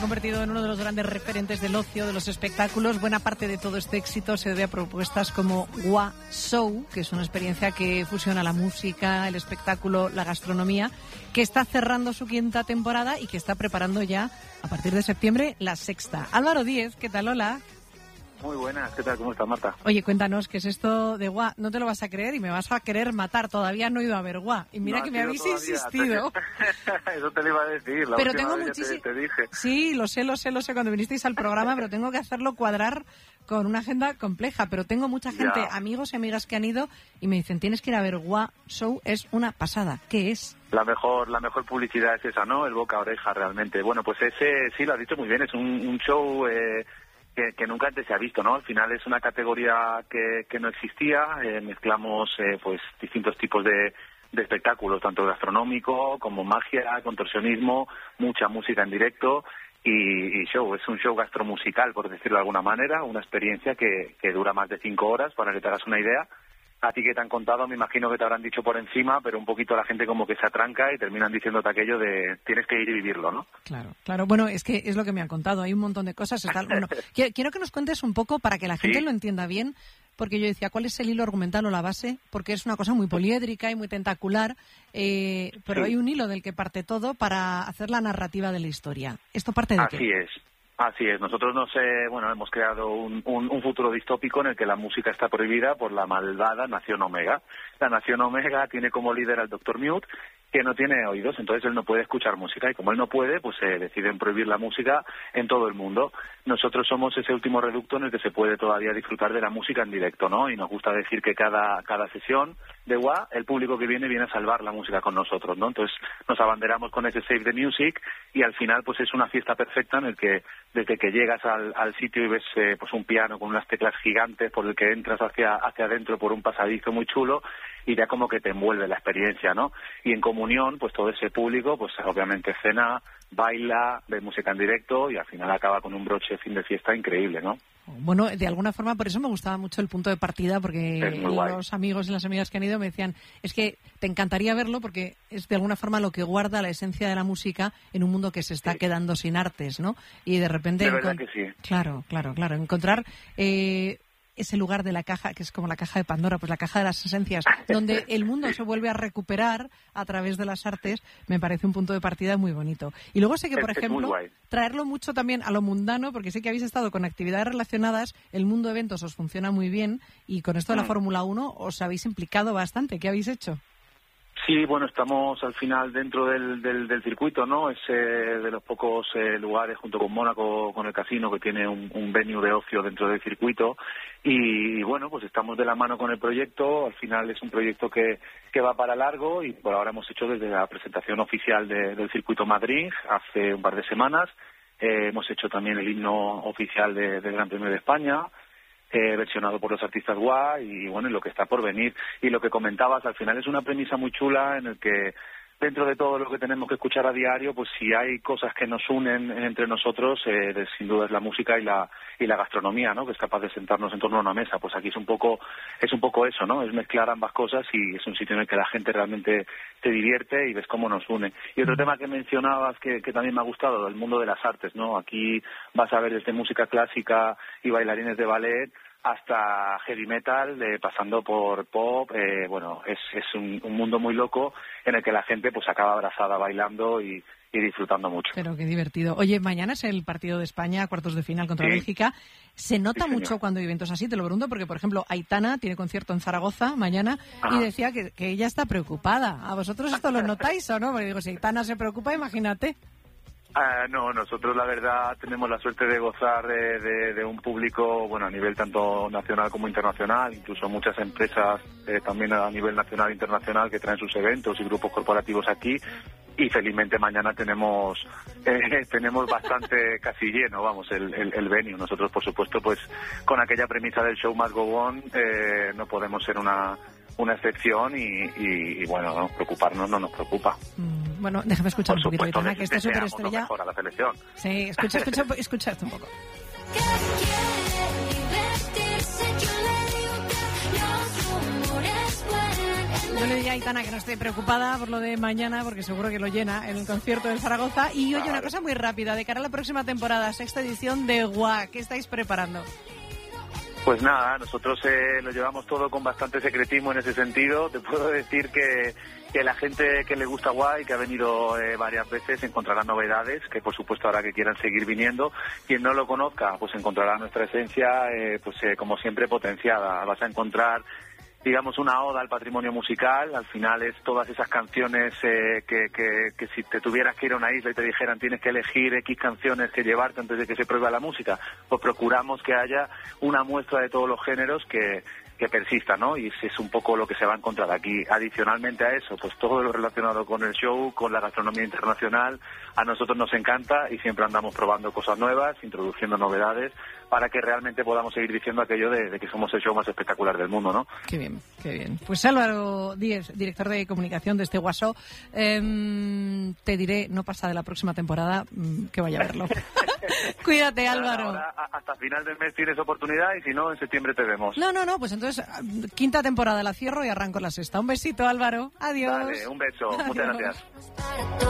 Convertido en uno de los grandes referentes del ocio, de los espectáculos. Buena parte de todo este éxito se debe a propuestas como WA Show, que es una experiencia que fusiona la música, el espectáculo, la gastronomía, que está cerrando su 5ª temporada y que está preparando ya, a partir de septiembre, la 6ª. Álvaro Díez, ¿qué tal? Hola. Muy buenas, ¿qué tal? ¿Cómo estás, Marta? Oye, cuéntanos, ¿qué es esto de WA? No te lo vas a creer y me vas a querer matar. Todavía no he ido a ver WA. Y mira que me habéis insistido. Eso te lo iba a decir. Pero tengo muchísimo. Te dije. Sí, lo sé cuando vinisteis al programa, pero tengo que hacerlo cuadrar con una agenda compleja. Pero tengo mucha gente, amigos y amigas que han ido y me dicen, tienes que ir a ver WA Show, es una pasada. ¿Qué es? La mejor publicidad es esa, ¿no? El boca a oreja, realmente. Bueno, pues ese, sí, lo has dicho muy bien, es un show que nunca antes se ha visto, ¿no? Al final es una categoría que no existía, mezclamos pues distintos tipos de espectáculos, tanto gastronómico como magia, contorsionismo, mucha música en directo y show. Es un show gastromusical, por decirlo de alguna manera, una experiencia que dura más de 5 horas, para que te hagas una idea. A ti que te han contado, me imagino que te habrán dicho por encima, pero un poquito la gente como que se atranca y terminan diciéndote aquello de tienes que ir y vivirlo, ¿no? Claro. Bueno, es que es lo que me han contado. Hay un montón de cosas. Bueno, quiero que nos cuentes un poco para que la gente lo entienda bien, porque yo decía, ¿cuál es el hilo argumental o la base? Porque es una cosa muy poliédrica y muy tentacular, pero hay un hilo del que parte todo para hacer la narrativa de la historia. ¿Esto parte de qué? Así es. Nosotros hemos creado un futuro distópico en el que la música está prohibida por la malvada Nación Omega. La Nación Omega tiene como líder al Dr. Mute, que no tiene oídos, entonces él no puede escuchar música, y como él no puede, pues deciden prohibir la música en todo el mundo. Nosotros somos ese último reducto en el que se puede todavía disfrutar de la música en directo, ¿no? Y nos gusta decir que cada sesión de WA, el público que viene a salvar la música con nosotros, ¿no? Entonces nos abanderamos con ese Save the Music y al final pues es una fiesta perfecta en el que desde que llegas al sitio y ves pues un piano con unas teclas gigantes por el que entras hacia adentro por un pasadizo muy chulo y ya como que te envuelve la experiencia, ¿no? Y en comunión, pues todo ese público, pues obviamente cena, baila, ve música en directo y al final acaba con un broche de fin de fiesta increíble, ¿no? Bueno, de alguna forma, por eso me gustaba mucho el punto de partida, porque los amigos y las amigas que han ido me decían, es que te encantaría verlo porque es de alguna forma lo que guarda la esencia de la música en un mundo que se está quedando sin artes, ¿no? Y de repente... De verdad que sí. Claro. Encontrar... ese lugar de la caja, que es como la caja de Pandora, pues la caja de las esencias, donde el mundo se vuelve a recuperar a través de las artes, me parece un punto de partida muy bonito. Y luego sé que, por ejemplo, traerlo mucho también a lo mundano, porque sé que habéis estado con actividades relacionadas, el mundo de eventos os funciona muy bien, y con esto de la Fórmula 1 os habéis implicado bastante. ¿Qué habéis hecho? Sí, bueno, estamos al final dentro del circuito, ¿no? Es de los pocos lugares, junto con Mónaco, con el casino, que tiene un venue de ocio dentro del circuito. Y bueno, pues estamos de la mano con el proyecto. Al final es un proyecto que va para largo y por ahora hemos hecho desde la presentación oficial del circuito Madrid hace un par de semanas. Hemos hecho también el himno oficial del Gran Premio de España, versionado por los artistas WA y bueno, lo que está por venir. Y lo que comentabas, al final es una premisa muy chula en el que dentro de todo lo que tenemos que escuchar a diario, pues si hay cosas que nos unen entre nosotros, sin duda es la música y la gastronomía, ¿no? Que es capaz de sentarnos en torno a una mesa. Pues aquí es un poco eso, ¿no? Es mezclar ambas cosas y es un sitio en el que la gente realmente te divierte y ves cómo nos une. Y otro tema que mencionabas que también me ha gustado, el mundo de las artes, ¿no? Aquí vas a ver desde música clásica y bailarines de ballet hasta heavy metal, pasando por pop. Bueno, es un mundo muy loco en el que la gente pues acaba abrazada bailando y disfrutando mucho. Pero qué divertido. Oye, mañana es el partido de España, cuartos de final contra Bélgica. ¿Se nota mucho cuando hay eventos así? Te lo pregunto porque, por ejemplo, Aitana tiene concierto en Zaragoza mañana y decía que ella está preocupada. ¿A vosotros esto lo notáis o no? Porque digo, si Aitana se preocupa, imagínate. No, nosotros la verdad tenemos la suerte de gozar de un público, bueno, a nivel tanto nacional como internacional, incluso muchas empresas también a nivel nacional e internacional que traen sus eventos y grupos corporativos aquí. Y felizmente mañana tenemos bastante casi lleno, vamos, el venue. Nosotros, por supuesto, pues con aquella premisa del show must go on, no podemos ser una excepción y bueno, no, preocuparnos no nos preocupa. Bueno, déjame escuchar un poquito, Aitana, que está súper estrella. A la selección. Sí, escucha esto un poco. le diré a Aitana que no esté preocupada por lo de mañana, porque seguro que lo llena en el concierto de Zaragoza. Y oye, una cosa muy rápida, de cara a la próxima temporada, 6ª edición de GUA, ¿qué estáis preparando? Pues nada, nosotros lo llevamos todo con bastante secretismo en ese sentido. Te puedo decir que la gente que le gusta Guay, que ha venido varias veces, encontrará novedades, que por supuesto ahora que quieran seguir viniendo. Quien no lo conozca, pues encontrará nuestra esencia, como siempre, potenciada. Vas a encontrar, digamos, una oda al patrimonio musical. Al final es todas esas canciones que si te tuvieras que ir a una isla y te dijeran tienes que elegir X canciones que llevarte antes de que se prohíba la música, pues procuramos que haya una muestra de todos los géneros que persista, ¿no? Y es un poco lo que se va a encontrar aquí. Adicionalmente a eso, pues todo lo relacionado con el show, con la gastronomía internacional, a nosotros nos encanta y siempre andamos probando cosas nuevas, introduciendo novedades, para que realmente podamos seguir diciendo aquello de que somos el show más espectacular del mundo, ¿no? Qué bien, qué bien. Pues Álvaro Díez, director de comunicación de este Guasó, te diré, no pasa de la próxima temporada, que vaya a verlo. Cuídate, Álvaro. Ahora, hasta final del mes tienes oportunidad y si no, en septiembre te vemos. No, pues entonces 5ª temporada la cierro y arranco la 6ª. Un besito, Álvaro. Adiós. Vale, un beso. Adiós. Muchas gracias.